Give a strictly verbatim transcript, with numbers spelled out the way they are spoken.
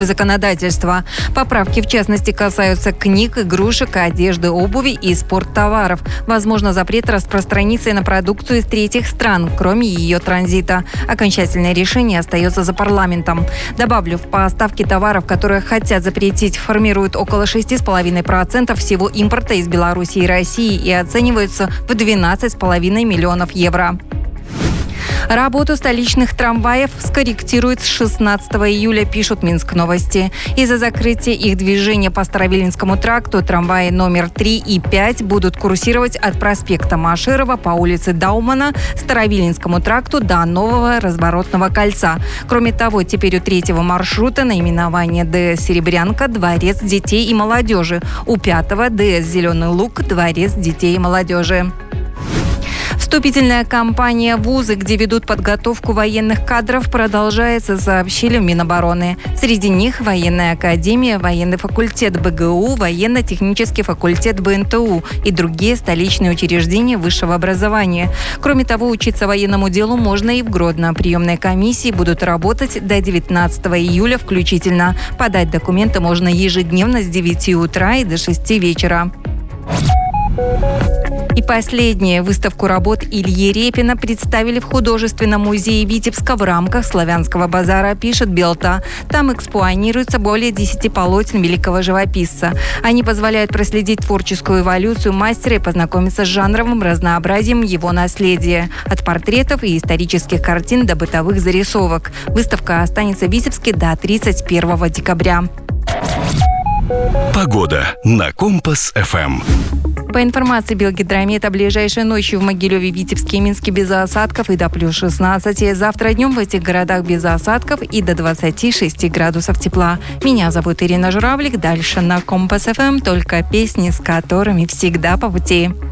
законодательства. Поправки, в частности, касаются книг, игрушек, одежды, обуви и спорттоваров. Возможно, запрет распространится и на продукцию из третьих стран, кроме ее транзита. Окончательное решение остается за парламентом. Добавлю, в поставке товаров, которые хотят запретить, формируют около шесть целых пять десятых процента всего импорта из Беларуси и России и оцениваются в двенадцать целых пять десятых миллионов евро. Работу столичных трамваев скорректируют с шестнадцатого июля, пишут Минск новости. Из-за закрытия их движения по Старовилинскому тракту трамваи номер три и пять будут курсировать от проспекта Машерова по улице Даумана, Старовилинскому тракту до нового разворотного кольца. Кроме того, теперь у третьего маршрута наименование ДС «Серебрянка» – Дворец детей и молодежи. У пятого ДС «Зеленый луг» – Дворец детей и молодежи. Вступительная кампания в вузы, где ведут подготовку военных кадров, продолжается, сообщили в Минобороны. Среди них военная академия, военный факультет БГУ, военно-технический факультет БНТУ и другие столичные учреждения высшего образования. Кроме того, учиться военному делу можно и в Гродно. Приемные комиссии будут работать до девятнадцатого июля включительно. Подать документы можно ежедневно с девяти утра и до шести вечера. И последнее. Выставку работ Ильи Репина представили в художественном музее Витебска в рамках славянского базара, пишет Белта. Там экспонируется более десяти полотен великого живописца. Они позволяют проследить творческую эволюцию мастера и познакомиться с жанровым разнообразием его наследия. От портретов и исторических картин до бытовых зарисовок. Выставка останется в Витебске до тридцать первого декабря. Погода на Компас-ФМ. По информации Белгидромета, ближайшей ночью в Могилеве, Витебске и Минске без осадков и до плюс шестнадцати. Завтра днем в этих городах без осадков и до двадцати шести градусов тепла. Меня зовут Ирина Журавлик. Дальше на Компас-ФМ только песни, с которыми всегда по пути.